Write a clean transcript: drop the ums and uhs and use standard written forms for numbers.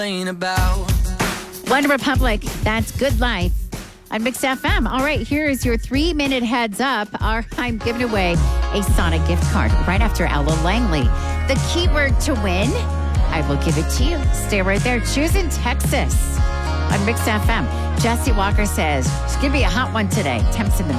One Republic, that's Good Life on Mix FM. All right, here's your 3-minute heads up. I'm giving away a Sonic gift card right after Ella Langley. The keyword to win, I will give it to you. Stay right there. Choosing Texas on Mix FM. Jesse Walker says, it's going to be a hot one today. Temps in the